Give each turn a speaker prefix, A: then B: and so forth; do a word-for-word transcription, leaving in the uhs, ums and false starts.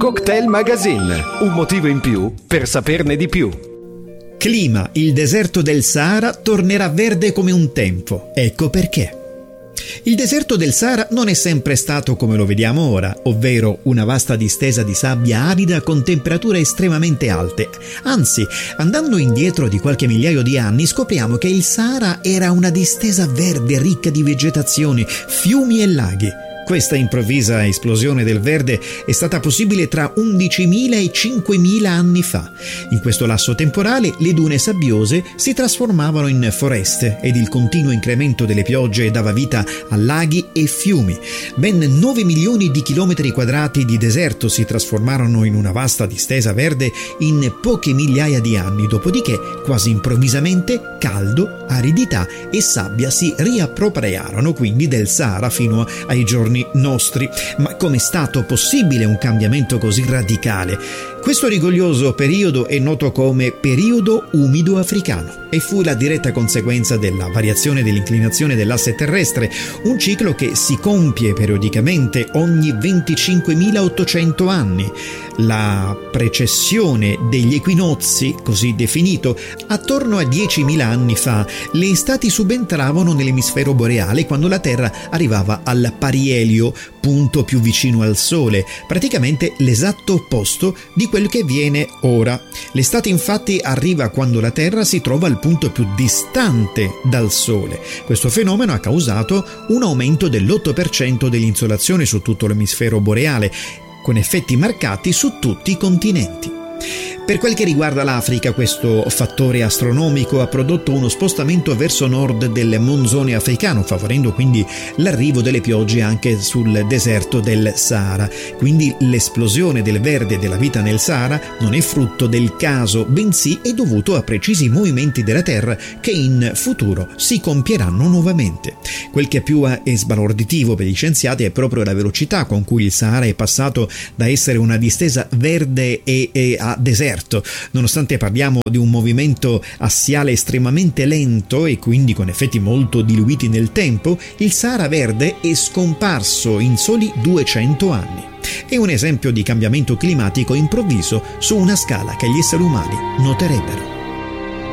A: Cocktail Magazine, un motivo in più per saperne di più.
B: Clima: il deserto del Sahara tornerà verde come un tempo. Ecco perché. Il deserto del Sahara non è sempre stato come lo vediamo ora, ovvero una vasta distesa di sabbia arida con temperature estremamente alte. Anzi, andando indietro di qualche migliaio di anni, scopriamo che il Sahara era una distesa verde ricca di vegetazione, fiumi e laghi. Questa improvvisa esplosione del verde è stata possibile tra undicimila e cinquemila anni fa. In questo lasso temporale le dune sabbiose si trasformavano in foreste ed il continuo incremento delle piogge dava vita a laghi e fiumi. Ben nove milioni di chilometri quadrati di deserto si trasformarono in una vasta distesa verde in poche migliaia di anni, dopodiché quasi improvvisamente caldo, aridità e sabbia si riappropriarono quindi del Sahara fino ai giorni nostri. Ma com'è stato possibile un cambiamento così radicale? Questo rigoglioso periodo è noto come periodo umido africano e fu la diretta conseguenza della variazione dell'inclinazione dell'asse terrestre, un ciclo che si compie periodicamente ogni venticinquemilaottocento anni. La precessione degli equinozi, così definito, attorno a diecimila anni fa, le estati subentravano nell'emisfero boreale quando la Terra arrivava al parielio, punto più vicino al Sole, praticamente l'esatto opposto di quello che avviene ora. L'estate infatti arriva quando la Terra si trova al punto più distante dal Sole. Questo fenomeno ha causato un aumento dell'otto per cento dell'insolazione su tutto l'emisfero boreale, con effetti marcati su tutti i continenti. Per quel che riguarda l'Africa, questo fattore astronomico ha prodotto uno spostamento verso nord del monsone africano, favorendo quindi l'arrivo delle piogge anche sul deserto del Sahara. Quindi l'esplosione del verde della vita nel Sahara non è frutto del caso, bensì è dovuto a precisi movimenti della Terra che in futuro si compieranno nuovamente. Quel che più è sbalorditivo per gli scienziati è proprio la velocità con cui il Sahara è passato da essere una distesa verde e, e a deserto. Nonostante parliamo di un movimento assiale estremamente lento e quindi con effetti molto diluiti nel tempo, il Sahara verde è scomparso in soli duecento anni. È un esempio di cambiamento climatico improvviso su una scala che gli esseri umani noterebbero.